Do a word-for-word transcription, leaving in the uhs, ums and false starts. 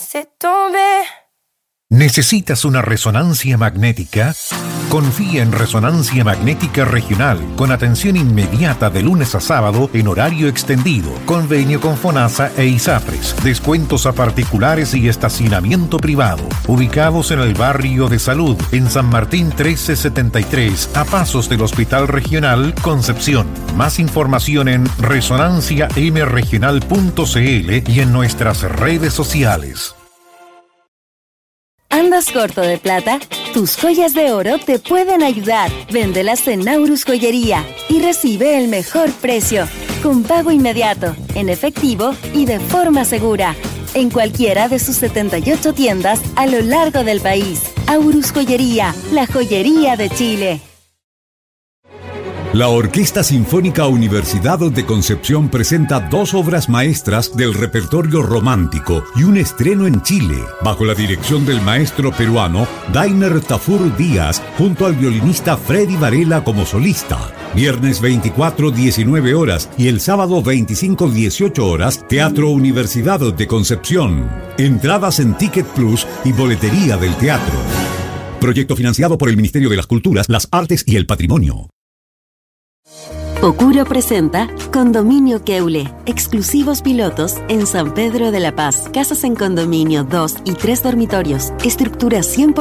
laissé tomber. ¿Necesitas una resonancia magnética? Confía en Resonancia Magnética Regional, con atención inmediata de lunes a sábado en horario extendido, convenio con FONASA e ISAPRES, descuentos a particulares y estacionamiento privado, ubicados en el barrio de Salud, en San Martín trece setenta y tres, a pasos del Hospital Regional Concepción. Más información en resonancia m regional punto c l y en nuestras redes sociales. ¿Andas corto de plata? Tus joyas de oro te pueden ayudar. Véndelas en Naurus Joyería y recibe el mejor precio, con pago inmediato, en efectivo y de forma segura, en cualquiera de sus setenta y ocho tiendas a lo largo del país. Aurus Joyería, la joyería de Chile. La Orquesta Sinfónica Universidad de Concepción presenta dos obras maestras del repertorio romántico y un estreno en Chile, bajo la dirección del maestro peruano Dainer Tafur Díaz, junto al violinista Freddy Varela como solista. Viernes veinticuatro, diecinueve horas y el sábado veinticinco, dieciocho horas, Teatro Universidad de Concepción. Entradas en Ticket Plus y boletería del teatro. Proyecto financiado por el Ministerio de las Culturas, las Artes y el Patrimonio. Pocuro presenta Condominio Keule, exclusivos pilotos en San Pedro de la Paz. Casas en condominio, dos y tres dormitorios, estructura cien por ciento